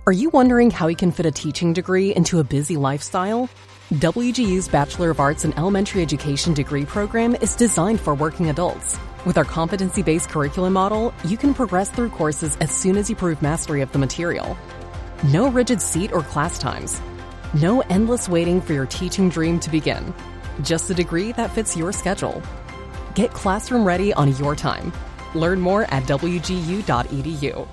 Are you wondering how you can fit a teaching degree into a busy lifestyle? WGU's Bachelor of Arts in Elementary Education degree program is designed for working adults. With our competency-based curriculum model, you can progress through courses as soon as you prove mastery of the material. No rigid seat or class times. No endless waiting for your teaching dream to begin. Just a degree that fits your schedule. Get classroom ready on your time. Learn more at wgu.edu.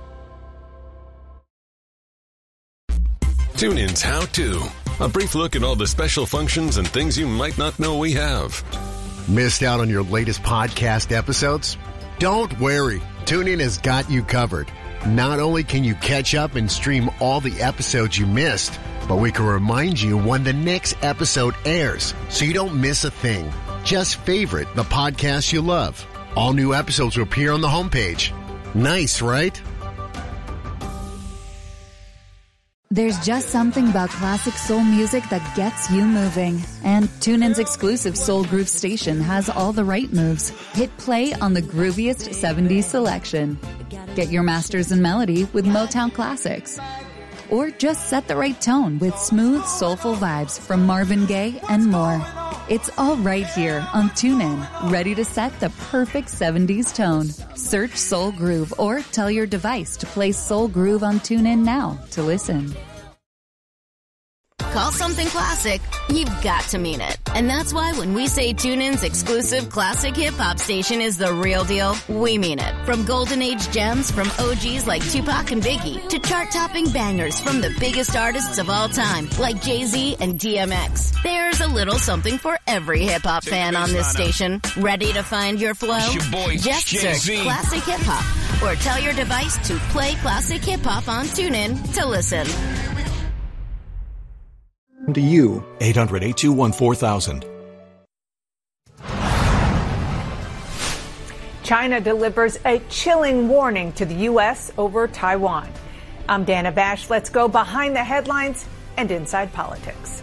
TuneIn's How To. A brief look at all the special functions and things you might not know we have. Missed out on your latest podcast episodes? Don't worry. TuneIn has got you covered. Not only can you catch up and stream all the episodes you missed, but we can remind you when the next episode airs so you don't miss a thing. Just favorite the podcast you love. All new episodes will appear on the homepage. Nice, right? There's just something about classic soul music that gets you moving. And TuneIn's exclusive Soul Groove station has all the right moves. Hit play on the grooviest 70s selection. Get your masters in melody with Motown classics. Or just set the right tone with smooth, soulful vibes from Marvin Gaye and more. It's all right here on TuneIn, ready to set the perfect 70s tone. Search Soul Groove or tell your device to play Soul Groove on TuneIn now to listen. Call something classic, you've got to mean it. And that's why when we say TuneIn's exclusive classic hip-hop station is the real deal, we mean it. From golden age gems from OGs like Tupac and Biggie to chart-topping bangers from the biggest artists of all time like Jay-Z and DMX. There's a little something for every hip-hop fan on this station. Ready to find your flow? Just search Classic Hip-Hop or tell your device to play Classic Hip-Hop on TuneIn to listen. To you. 800-821-4000. China delivers a chilling warning to the U.S. over Taiwan. I'm Dana Bash. Let's go behind the headlines and inside politics.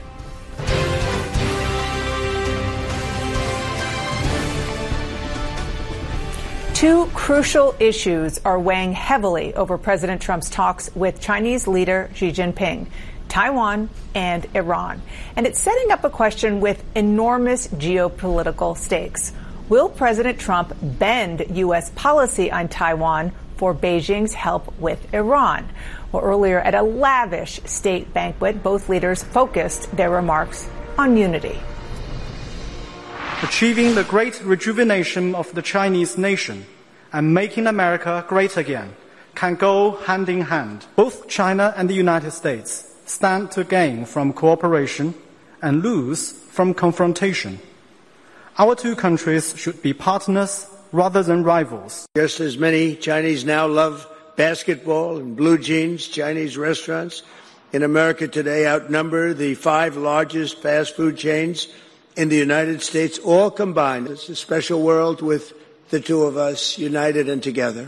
Two crucial issues are weighing heavily over President Trump's talks with Chinese leader Xi Jinping: Taiwan and Iran. And it's setting up a question with enormous geopolitical stakes. Will President Trump bend U.S. policy on Taiwan for Beijing's help with Iran? Well, earlier at a lavish state banquet, both leaders focused their remarks on unity. Achieving the great rejuvenation of the Chinese nation and making America great again can go hand in hand. Both China and the United States stand to gain from cooperation and lose from confrontation. Our two countries should be partners rather than rivals. Just as many Chinese now love basketball and blue jeans, Chinese restaurants in America today outnumber the 5 largest fast food chains in the United States, all combined. It's a special world with the two of us united and together.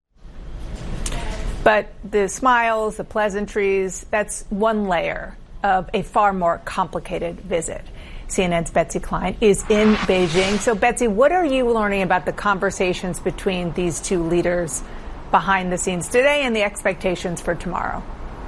But the smiles, the pleasantries, that's one layer of a far more complicated visit. CNN's Betsy Klein is in Beijing. So, Betsy, what are you learning about the conversations between these two leaders behind the scenes today and the expectations for tomorrow?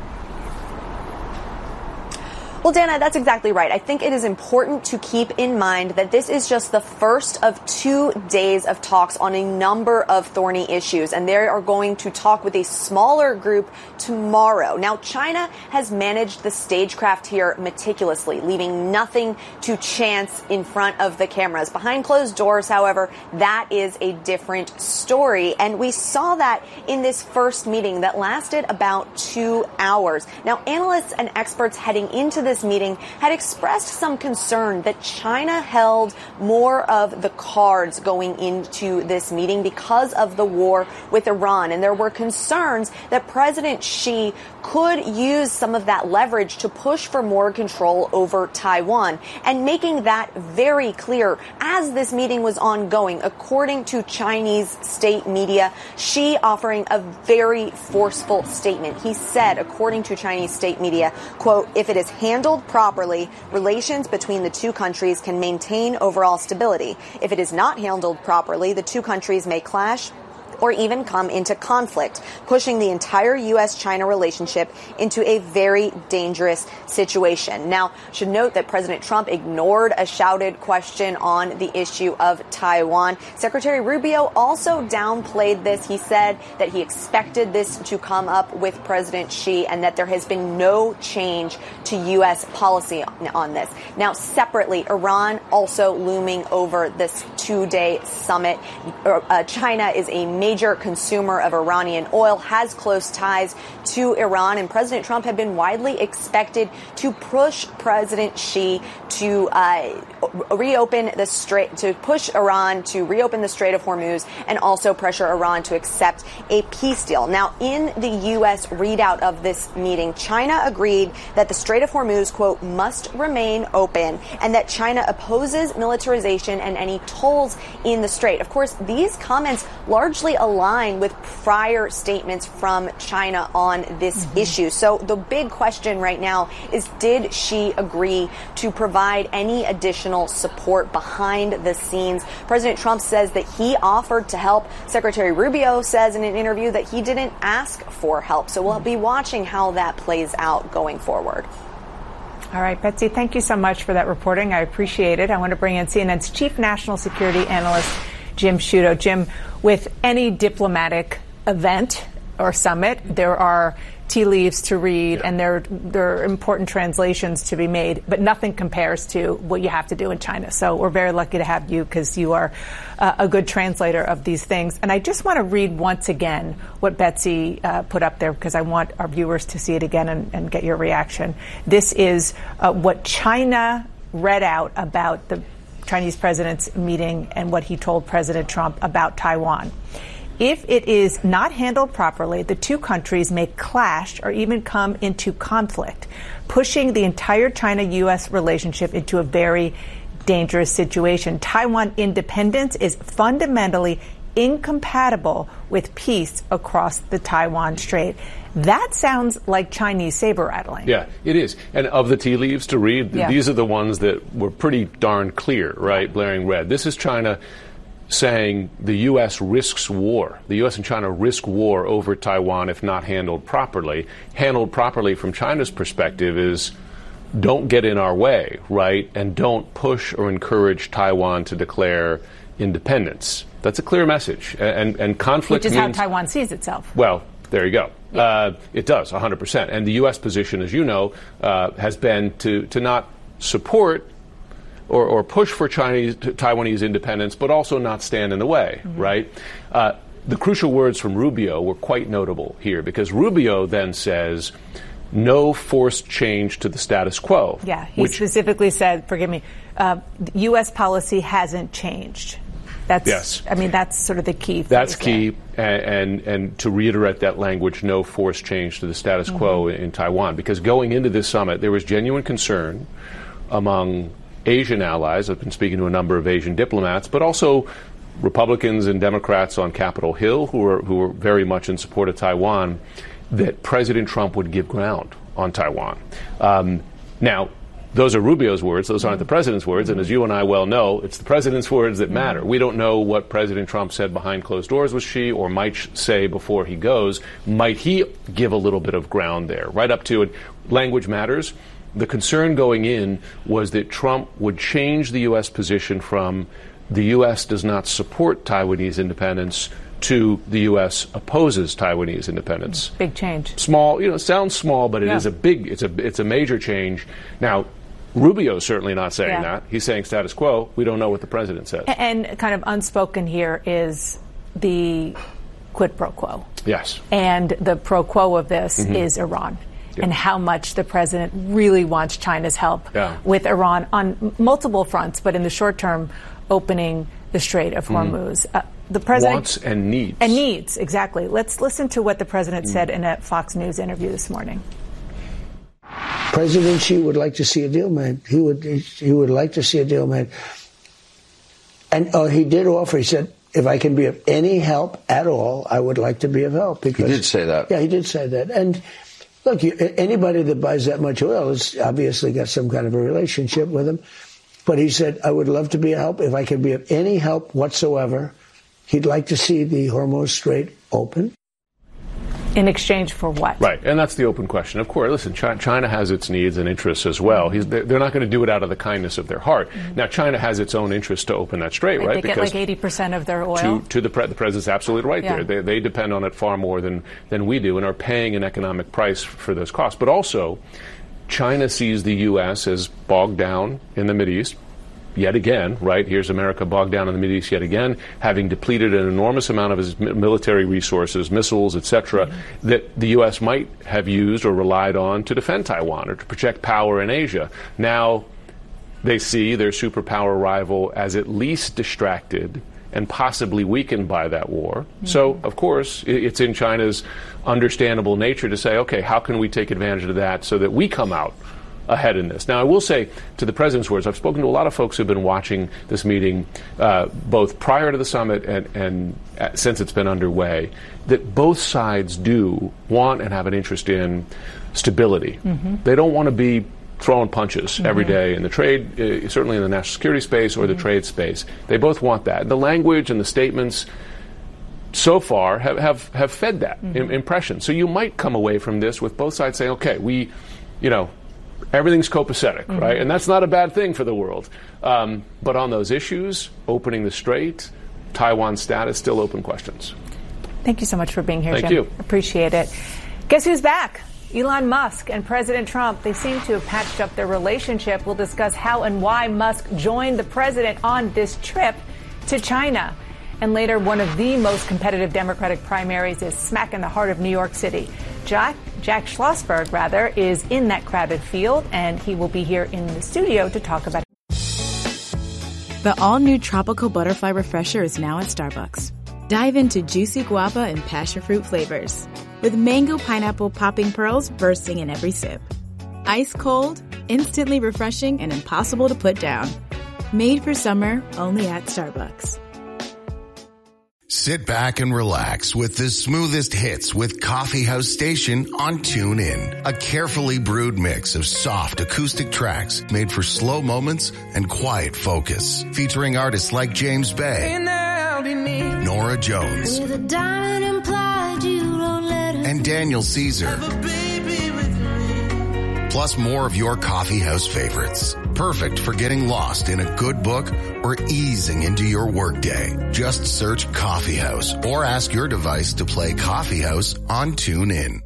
Well, Dana, that's exactly right. I think it is important to keep in mind that this is just the first of 2 days of talks on a number of thorny issues, and they are going to talk with a smaller group tomorrow. Now, China has managed the stagecraft here meticulously, leaving nothing to chance in front of the cameras. Behind closed doors, however, that is a different story, and we saw that in this first meeting that lasted about 2 hours. Now, analysts and experts heading into this meeting had expressed some concern that China held more of the cards going into this meeting because of the war with Iran. And there were concerns that President Xi could use some of that leverage to push for more control over Taiwan. And making that very clear as this meeting was ongoing, according to Chinese state media, Xi offering a very forceful statement. He said, according to Chinese state media, quote, "If it is handled properly, relations between the two countries can maintain overall stability. If it is not handled properly, the two countries may clash or even come into conflict, pushing the entire U.S.-China relationship into a very dangerous situation. Now, should note that President Trump ignored a shouted question on the issue of Taiwan. Secretary Rubio also downplayed this. He said that he expected this to come up with President Xi and that there has been no change to U.S. policy on this. Now, separately, Iran also looming over this two-day summit. China is a major consumer of Iranian oil, has close ties to Iran, and President Trump had been widely expected to push President Xi to reopen the strait, to push Iran to reopen the Strait of Hormuz, and also pressure Iran to accept a peace deal. Now, in the U.S. readout of this meeting, China agreed that the Strait of Hormuz, quote, must remain open, and that China opposes militarization and any tolls in the strait. Of course, these comments largely align with prior statements from China on this issue. So the big question right now is, did Xi agree to provide any additional support behind the scenes? President Trump says that he offered to help. Secretary Rubio says in an interview that he didn't ask for help. So we'll be watching how that plays out going forward. All right, Betsy, thank you so much for that reporting. I appreciate it. I want to bring in CNN's chief national security analyst, Jim Sciutto. Jim, with any diplomatic event or summit, there are tea leaves to read, and there are important translations to be made, but nothing compares to what you have to do in China. So we're very lucky to have you because you are a good translator of these things. And I just want to read once again what Betsy put up there because I want our viewers to see it again and get your reaction. This is what China read out about the Chinese president's meeting and what he told President Trump about Taiwan. If it is not handled properly, the two countries may clash or even come into conflict, pushing the entire China-U.S. relationship into a very dangerous situation. Taiwan independence is fundamentally incompatible with peace across the Taiwan Strait. That sounds like Chinese saber rattling. Yeah, it is. And of the tea leaves to read, these are the ones that were pretty darn clear, right? Blaring red. This is China saying the U.S. risks war. The U.S. and China risk war over Taiwan if not handled properly. Handled properly from China's perspective is don't get in our way, right? And don't push or encourage Taiwan to declare independence. That's a clear message. And conflict Which is means, how Taiwan sees itself. Well, there you go. It does, 100%. And the U.S. position, as you know, has been to not support or push for Taiwanese independence, but also not stand in the way, right? The crucial words from Rubio were quite notable here because Rubio then says no forced change to the status quo. Yeah, he specifically said, forgive me, U.S. policy hasn't changed. That's I mean, that's sort of the key. That's key. And to reiterate that language, no forced change to the status quo in Taiwan. Because going into this summit, there was genuine concern among Asian allies. I've been speaking to a number of Asian diplomats, but also Republicans and Democrats on Capitol Hill who were very much in support of Taiwan, that President Trump would give ground on Taiwan. Now, those are Rubio's words. Those aren't the president's words. And as you and I well know, it's the president's words that matter. We don't know what President Trump said behind closed doors with Xi or might say before he goes. Might he give a little bit of ground there? Right up to it. Language matters. The concern going in was that Trump would change the U.S. position from the U.S. does not support Taiwanese independence to the U.S. opposes Taiwanese independence. Big change. Small, sounds small, but it is it's a major change. Now, Rubio's certainly not saying that. He's saying status quo. We don't know what the president says. And kind of unspoken here is the quid pro quo. Yes. And the pro quo of this is Iran. And how much the president really wants China's help with Iran on multiple fronts, but in the short term, opening the Strait of Hormuz. The president wants and needs. And needs, exactly. Let's listen to what the president said in a Fox News interview this morning. President Xi would like to see a deal made. He would like to see a deal made. And he did offer, he said, if I can be of any help at all, I would like to be of help. Because, he did say that. Yeah, he did say that. And look, anybody that buys that much oil has obviously got some kind of a relationship with him. But he said, I would love to be a help. If I can be of any help whatsoever, he'd like to see the Hormuz Strait open. In exchange for what? Right, and that's the open question. Of course, listen, China has its needs and interests as well. They're not going to do it out of the kindness of their heart. Mm-hmm. Now, China has its own interest to open that strait, right? They get like 80% of their oil. The president's absolutely right there. They depend on it far more than we do and are paying an economic price for those costs. But also, China sees the U.S. as bogged down in the Mideast. Yet again, right? Here's America bogged down in the Mideast yet again, having depleted an enormous amount of its military resources, missiles, etc., that the U.S. might have used or relied on to defend Taiwan or to project power in Asia. Now they see their superpower rival as at least distracted and possibly weakened by that war. Mm-hmm. So, of course, it's in China's understandable nature to say, okay, how can we take advantage of that so that we come out ahead in this? Now, I will say, to the president's words, I've spoken to a lot of folks who've been watching this meeting both prior to the summit and since it's been underway, that both sides do want and have an interest in stability. Mm-hmm. They don't want to be throwing punches every day in the trade, certainly in the national security space or the trade space. They both want that. The language and the statements so far have fed that impression. So you might come away from this with both sides saying, okay, everything's copacetic, right? And that's not a bad thing for the world. But on those issues, opening the strait, Taiwan status, still open questions. Thank you so much for being here, Jim. Thank you. Appreciate it. Guess who's back? Elon Musk and President Trump. They seem to have patched up their relationship. We'll discuss how and why Musk joined the president on this trip to China. And later, one of the most competitive Democratic primaries is smack in the heart of New York City. Jack Schlossberg, is in that crowded field, and he will be here in the studio to talk about it. The all-new Tropical Butterfly Refresher is now at Starbucks. Dive into juicy guava and passion fruit flavors, with mango pineapple popping pearls bursting in every sip. Ice cold, instantly refreshing, and impossible to put down. Made for summer, only at Starbucks. Sit back and relax with the smoothest hits with Coffee House Station on TuneIn. A carefully brewed mix of soft acoustic tracks made for slow moments and quiet focus. Featuring artists like James Bay, Norah Jones, and Daniel Caesar. Plus more of your coffee house favorites. Perfect for getting lost in a good book or easing into your workday. Just search Coffee House or ask your device to play Coffee House on TuneIn.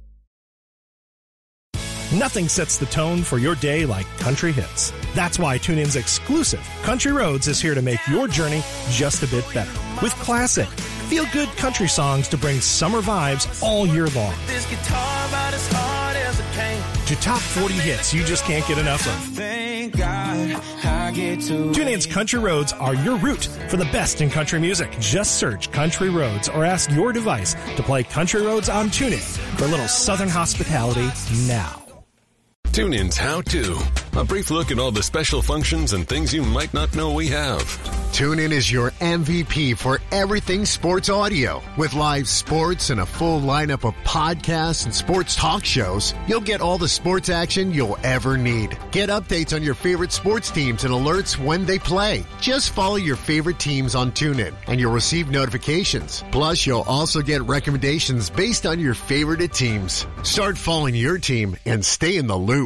Nothing sets the tone for your day like country hits. That's why TuneIn's exclusive Country Roads is here to make your journey just a bit better. With classic, feel-good country songs to bring summer vibes all year long. This guitar about as hard as it came. To top 40 hits you just can't get enough of. Thank God I get to. TuneIn's Country Roads are your route for the best in country music. Just search Country Roads or ask your device to play Country Roads on TuneIn for a little Southern hospitality now. TuneIn's How To. A brief look at all the special functions and things you might not know we have. TuneIn is your MVP for everything sports audio. With live sports and a full lineup of podcasts and sports talk shows, you'll get all the sports action you'll ever need. Get updates on your favorite sports teams and alerts when they play. Just follow your favorite teams on TuneIn, and you'll receive notifications. Plus, you'll also get recommendations based on your favorite teams. Start following your team and stay in the loop.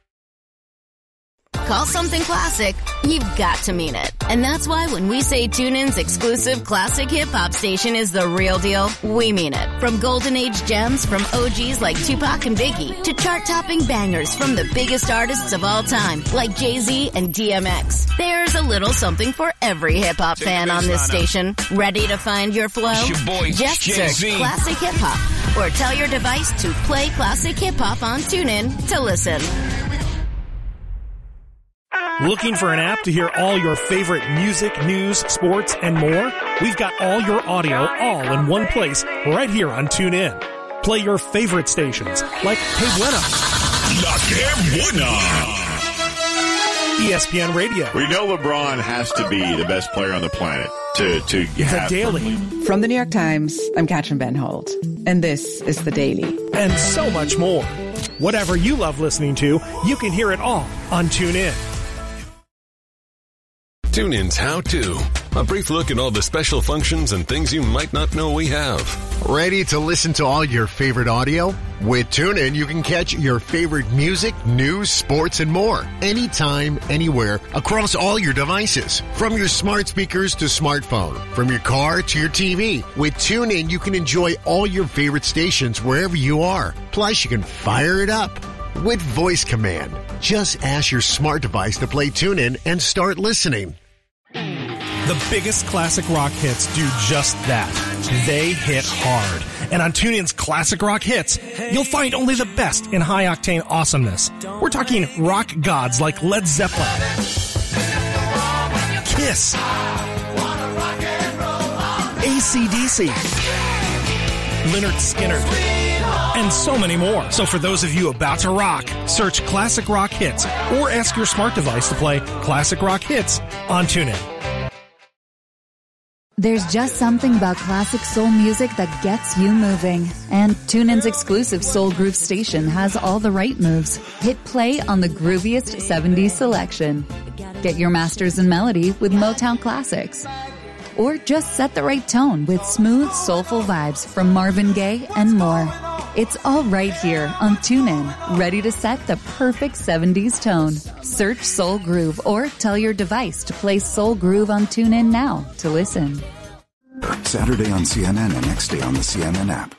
Call something classic, you've got to mean it. And that's why when we say TuneIn's exclusive classic hip-hop station is the real deal, we mean it. From golden age gems from OGs like Tupac and Biggie to chart-topping bangers from the biggest artists of all time like Jay-Z and DMX. There's a little something for every hip-hop fan on this station. Ready to find your flow? Just search Classic Hip-Hop or tell your device to play Classic Hip-Hop on TuneIn to listen. Looking for an app to hear all your favorite music, news, sports, and more? We've got all your audio all in one place right here on TuneIn. Play your favorite stations like Que Buena, La Que Buena, ESPN Radio. We know LeBron has to be the best player on the planet to have The Daily. From the New York Times, I'm Katrin Benhold, and this is The Daily. And so much more. Whatever you love listening to, you can hear it all on TuneIn. TuneIn's How To. A brief look at all the special functions and things you might not know we have. Ready to listen to all your favorite audio? With TuneIn, you can catch your favorite music, news, sports, and more. Anytime, anywhere, across all your devices. From your smart speakers to smartphone. From your car to your TV. With TuneIn, you can enjoy all your favorite stations wherever you are. Plus, you can fire it up with voice command. Just ask your smart device to play TuneIn and start listening. The biggest classic rock hits do just that. They hit hard. And on TuneIn's Classic Rock Hits, you'll find only the best in high-octane awesomeness. We're talking rock gods like Led Zeppelin, Kiss, AC/DC, Lynyrd Skynyrd, and so many more. So for those of you about to rock, search Classic Rock Hits or ask your smart device to play Classic Rock Hits on TuneIn. There's just something about classic soul music that gets you moving. And TuneIn's exclusive Soul Groove station has all the right moves. Hit play on the grooviest 70s selection. Get your masters in melody with Motown classics. Or just set the right tone with smooth, soulful vibes from Marvin Gaye and more. It's all right here on TuneIn, ready to set the perfect 70s tone. Search Soul Groove or tell your device to play Soul Groove on TuneIn now to listen. Saturday on CNN and next day on the CNN app.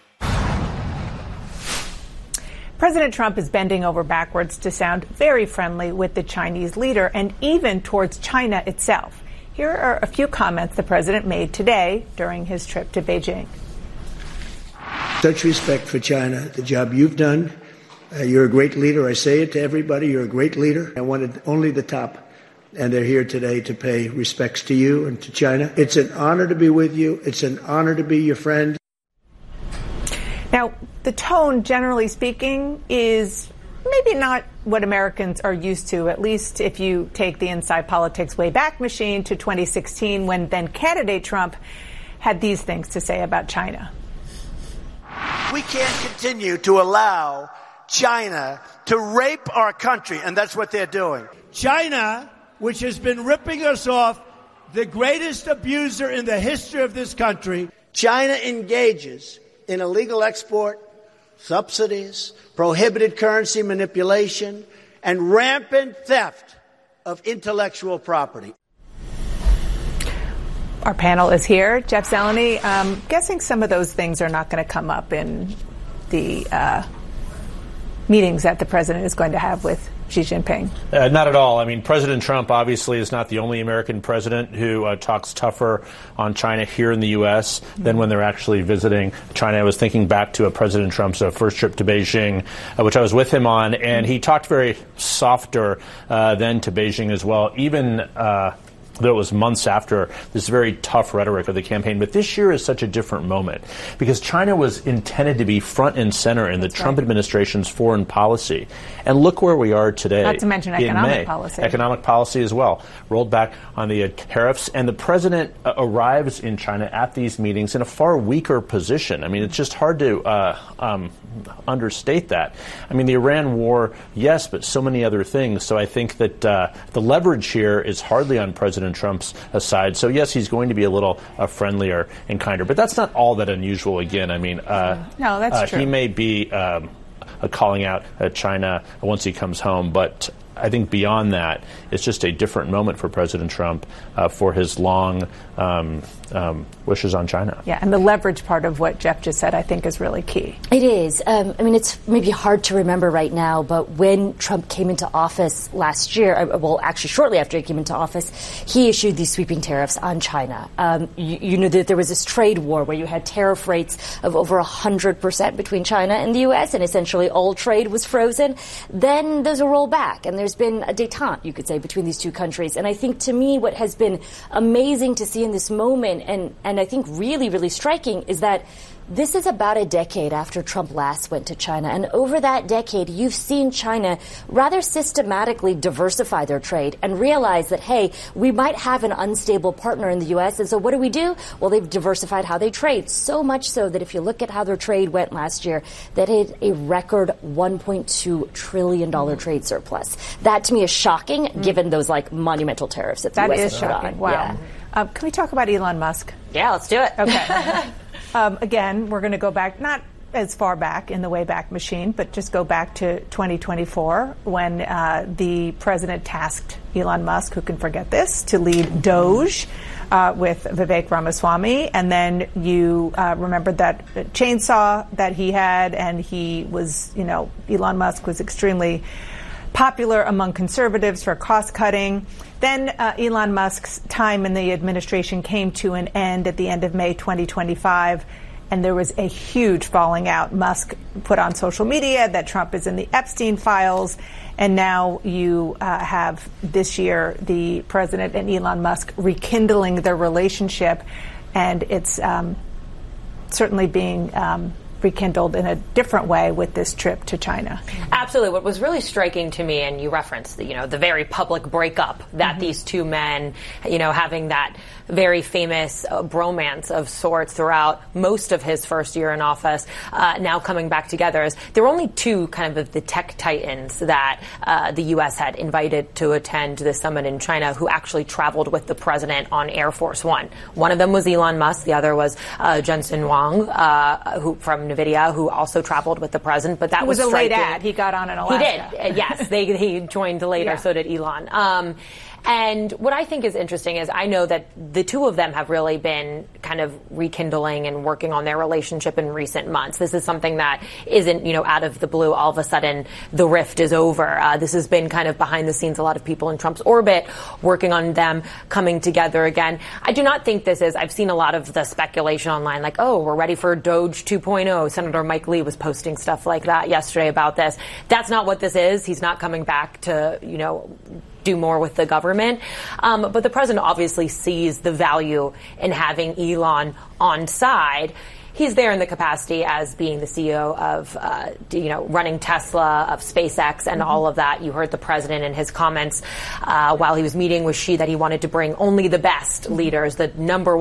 President Trump is bending over backwards to sound very friendly with the Chinese leader and even towards China itself. Here are a few comments the president made today during his trip to Beijing. Such respect for China, the job you've done. You're a great leader. I say it to everybody. You're a great leader. I wanted only the top. And they're here today to pay respects to you and to China. It's an honor to be with you. It's an honor to be your friend. Now, the tone, generally speaking, is maybe not what Americans are used to, at least if you take the Inside Politics Wayback Machine to 2016, when then candidate Trump had these things to say about China. We can't continue to allow China to rape our country, and that's what they're doing. China, which has been ripping us off, the greatest abuser in the history of this country. China engages in illegal export, subsidies, prohibited currency manipulation, and rampant theft of intellectual property. Our panel is here. Jeff Zeleny, guessing some of those things are not going to come up in the meetings that the president is going to have with Xi Jinping. Not at all. I mean, President Trump obviously is not the only American president who talks tougher on China here in the U.S. than when they're actually visiting China. I was thinking back to President Trump's first trip to Beijing, which I was with him on, and he talked very softer then to Beijing as well, even though it was months after this very tough rhetoric of the campaign. But this year is such a different moment because China was intended to be front and center in the Trump administration's foreign policy. And look where we are today. Not to mention economic policy. Economic policy as well. Rolled back on the tariffs. And the president arrives in China at these meetings in a far weaker position. I mean, it's just hard to understate that. I mean, the Iran war, yes, but so many other things. So I think that the leverage here is hardly on President Trump's side. So, yes, he's going to be a little friendlier and kinder. But that's not all that unusual, again. I mean, no, that's true. He may be calling out China once he comes home. But I think beyond that, it's just a different moment for President Trump for his long wishes on China. Yeah, and the leverage part of what Jeff just said, I think, is really key. It is. I mean, it's maybe hard to remember right now, but when Trump came into office last year, well, actually shortly after he came into office, he issued these sweeping tariffs on China. You know that there was this trade war where you had tariff rates of over 100% between China and the U.S., and essentially all trade was frozen. Then there's a rollback, and there's been a détente, you could say, between these two countries. And I think, to me, what has been amazing to see in this moment, and I think really, really striking, is that this is about a decade after Trump last went to China. And over that decade, you've seen China rather systematically diversify their trade and realize that, hey, we might have an unstable partner in the U.S. And so what do? Well, they've diversified how they trade. So much so that if you look at how their trade went last year, that hit a record $1.2 trillion trade surplus. That, to me, is shocking, given those, monumental tariffs that the U.S. has put on. Wow. Yeah. Can we talk about Elon Musk? Yeah, let's do it. Okay. Again, we're going to go back, not as far back in the Wayback Machine, but just go back to 2024 when the president tasked Elon Musk, who can forget this, to lead Doge with Vivek Ramaswamy. And then you remembered that chainsaw that he had, and he was, Elon Musk was extremely popular among conservatives for cost cutting. Then Elon Musk's time in the administration came to an end at the end of May 2025. And there was a huge falling out. Musk put on social media that Trump is in the Epstein files. And now you have this year the president and Elon Musk rekindling their relationship. And it's certainly being rekindled in a different way with this trip to China. Absolutely. What was really striking to me, and you referenced the very public breakup that these two men, having that very famous bromance of sorts throughout most of his first year in office, now coming back together. There were only two kind of the tech titans that the U.S. had invited to attend the summit in China who actually traveled with the president on Air Force One. One of them was Elon Musk. The other was Jensen Huang, who from NVIDIA, who also traveled with the president. But that was a striking. late ad. He got on in Alaska. He did. Yes, he joined later. Yeah. So did Elon. And what I think is interesting is I know that the two of them have really been kind of rekindling and working on their relationship in recent months. This is something that isn't, out of the blue, all of a sudden the rift is over. This has been kind of behind the scenes, a lot of people in Trump's orbit working on them coming together again. I do not think this is, I've seen a lot of the speculation online like, oh, we're ready for Doge 2.0. Senator Mike Lee was posting stuff like that yesterday about this. That's not what this is. He's not coming back to, do more with the government. But the president obviously sees the value in having Elon on side. He's there in the capacity as being the CEO of, running Tesla, of SpaceX, and all of that. You heard the president in his comments while he was meeting with Xi that he wanted to bring only the best leaders, the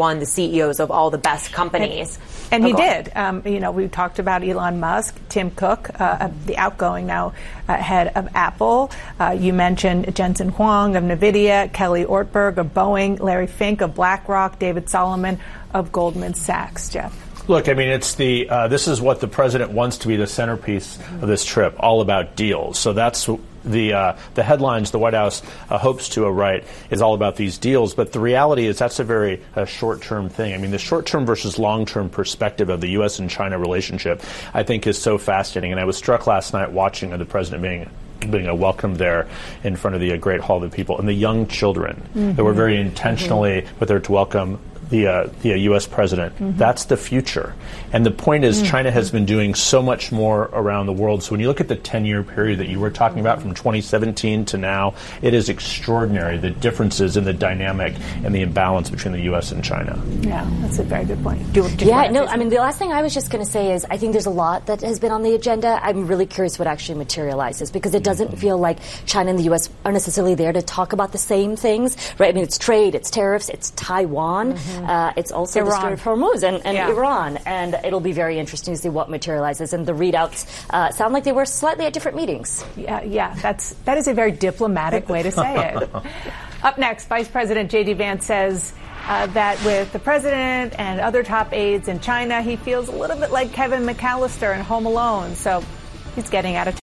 CEOs of all the best companies. And he did. We talked about Elon Musk, Tim Cook, the outgoing now head of Apple. You mentioned Jensen Huang of NVIDIA, Kelly Ortberg of Boeing, Larry Fink of BlackRock, David Solomon of Goldman Sachs. Jeff. Look, I mean, it's this is what the president wants to be the centerpiece of this trip, all about deals. So that's the headlines the White House hopes to write is all about these deals. But the reality is that's a very short-term thing. I mean, the short-term versus long-term perspective of the U.S. and China relationship, I think, is so fascinating. And I was struck last night watching the president being welcomed there in front of the Great Hall of the People, and the young children that were very intentionally with her to welcome the U.S. president. That's the future. And the point is China has been doing so much more around the world. So when you look at the 10-year period that you were talking about from 2017 to now, it is extraordinary, the differences in the dynamic and the imbalance between the U.S. and China. Yeah, that's a very good point. The last thing I was just going to say is I think there's a lot that has been on the agenda. I'm really curious what actually materializes because it doesn't feel like China and the U.S. are necessarily there to talk about the same things, right? I mean, it's trade, it's tariffs, it's Taiwan. It's also Iran. The Strait of Hormuz and Iran. And it'll be very interesting to see what materializes. And the readouts sound like they were slightly at different meetings. Yeah, that is a very diplomatic way to say it. Up next, Vice President J.D. Vance says that with the president and other top aides in China, he feels a little bit like Kevin McAllister in Home Alone. So he's getting out of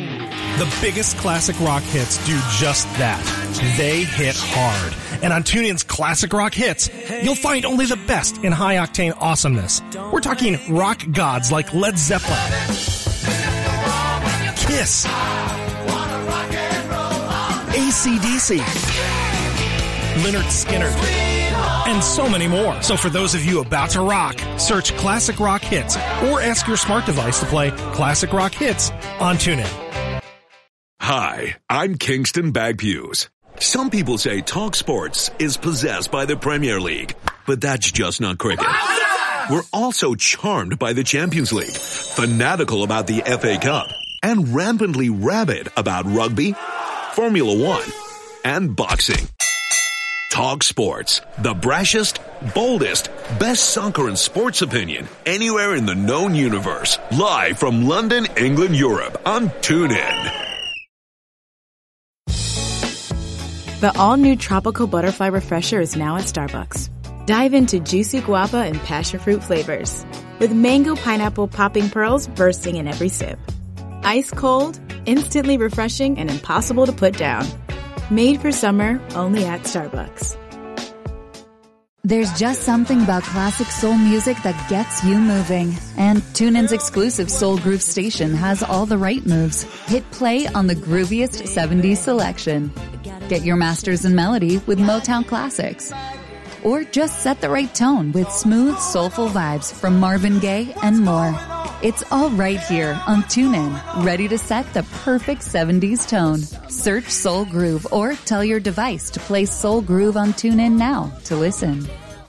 The biggest classic rock hits do just that. They hit hard. And on TuneIn's Classic Rock Hits, you'll find only the best in high-octane awesomeness. We're talking rock gods like Led Zeppelin, Kiss, AC/DC, Lynyrd Skynyrd, and so many more. So for those of you about to rock, search Classic Rock Hits or ask your smart device to play Classic Rock Hits on TuneIn. Hi, I'm Kingston Bagpues. Some people say Talk Sports is possessed by the Premier League, but that's just not cricket. We're also charmed by the Champions League, fanatical about the FA Cup, and rampantly rabid about rugby, Formula One, and boxing. Talk Sports, the brashest, boldest, best soccer and sports opinion anywhere in the known universe. Live from London, England, Europe on TuneIn. The all-new Tropical Butterfly Refresher is now at Starbucks. Dive into juicy guava and passion fruit flavors, with mango pineapple popping pearls bursting in every sip. Ice cold, instantly refreshing, and impossible to put down. Made for summer, only at Starbucks. There's just something about classic soul music that gets you moving. And TuneIn's exclusive Soul Groove station has all the right moves. Hit play on the grooviest 70s selection. Get your masters in melody with Motown classics. Or just set the right tone with smooth, soulful vibes from Marvin Gaye and more. It's all right here on TuneIn, ready to set the perfect 70s tone. Search Soul Groove or tell your device to play Soul Groove on TuneIn now to listen.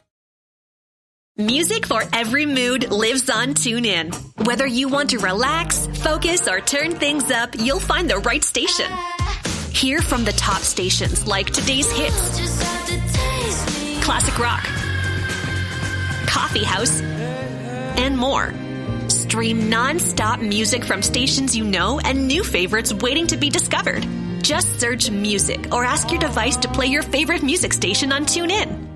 Music for every mood lives on TuneIn. Whether you want to relax, focus, or turn things up, you'll find the right station. Hear from the top stations like today's hits, classic rock, coffee house, and more. Stream non-stop music from stations you know and new favorites waiting to be discovered. Just search music or ask your device to play your favorite music station on TuneIn.